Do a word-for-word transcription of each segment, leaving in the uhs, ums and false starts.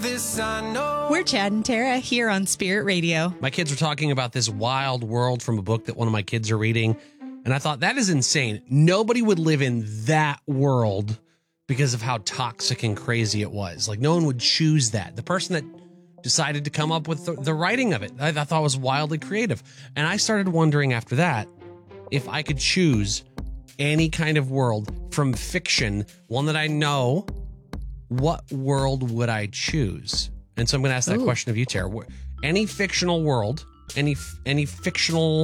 This I know. We're Chad and Tara here on Spirit Radio. My kids were talking about this wild world from a book that one of my kids are reading, and I thought, that is insane. Nobody would live in that world because of how toxic and crazy it was. Like, no one would choose that. The person that decided to come up with the, the writing of it, I, I thought was wildly creative. And I started wondering after that, if I could choose any kind of world from fiction, one that I know, what world would I choose? And so I'm going to ask that Ooh. question of you, Tara. Any fictional world, any any fictional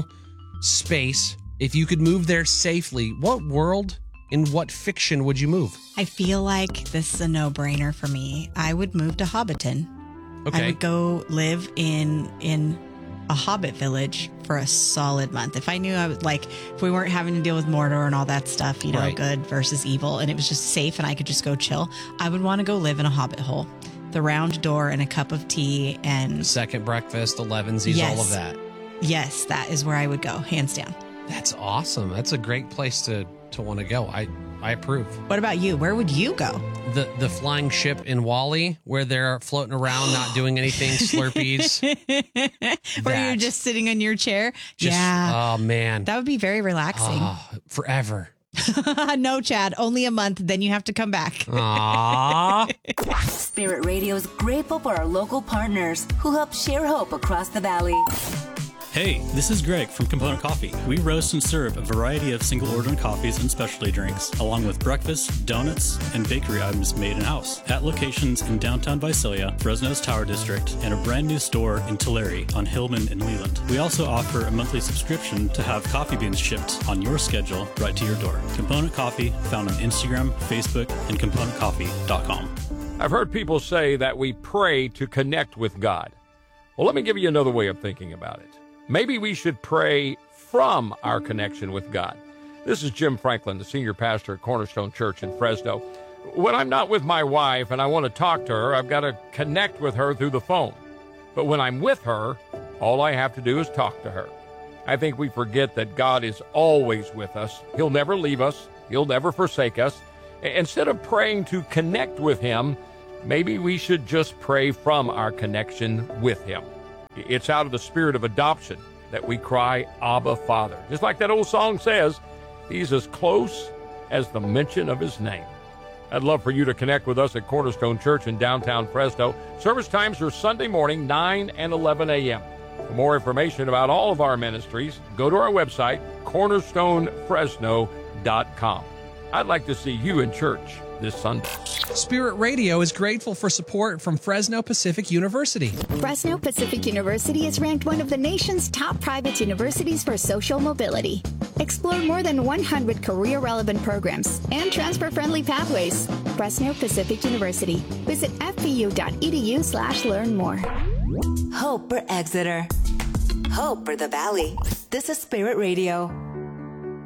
space, if you could move there safely, what world in what fiction would you move? I feel like this is a no-brainer for me. I would move to Hobbiton. Okay. I would go live in in a hobbit village for a solid month. If I knew I was like, if we weren't having to deal with Mordor and all that stuff, you know, right. good versus evil, and it was just safe and I could just go chill, I would want to go live in a hobbit hole. The round door and a cup of tea and... Second breakfast, elevensies, yes. all of that. Yes, that is where I would go, hands down. That's awesome. That's a great place to, to want to go. I, I approve. What about you? Where would you go? The the flying ship in WALL-E, where they're floating around, not doing anything, Slurpees. Where that. You're just sitting in your chair? Just, yeah. Oh, man. That would be very relaxing. Oh, forever. No, Chad, only a month, then you have to come back. Aww. Spirit Radio is grateful for our local partners who help share hope across the valley. Hey, this is Greg from Component Coffee. We roast and serve a variety of single-order coffees and specialty drinks, along with breakfast, donuts, and bakery items made in-house at locations in downtown Visalia, Fresno's Tower District, and a brand new store in Tulare on Hillman and Leland. We also offer a monthly subscription to have coffee beans shipped on your schedule right to your door. Component Coffee, found on Instagram, Facebook, and component coffee dot com. I've heard people say that we pray to connect with God. Well, let me give you another way of thinking about it. Maybe we should pray from our connection with God. This is Jim Franklin, the senior pastor at Cornerstone Church in Fresno. When I'm not with my wife and I want to talk to her, I've got to connect with her through the phone. But when I'm with her, all I have to do is talk to her. I think we forget that God is always with us. He'll never leave us. He'll never forsake us. Instead of praying to connect with Him, maybe we should just pray from our connection with Him. It's out of the spirit of adoption that we cry, Abba, Father. Just like that old song says, He's as close as the mention of His name. I'd love for you to connect with us at Cornerstone Church in downtown Fresno. Service times are Sunday morning, nine and eleven a.m. For more information about all of our ministries, go to our website, cornerstone fresno dot com. I'd like to see you in church this Sunday. Spirit Radio is grateful for support from Fresno Pacific University. Fresno Pacific University is ranked one of the nation's top private universities for social mobility. Explore more than one hundred career-relevant programs and transfer-friendly pathways. Fresno Pacific University. Visit f p u dot e d u slash learn more. Hope for Exeter. Hope for the Valley. This is Spirit Radio.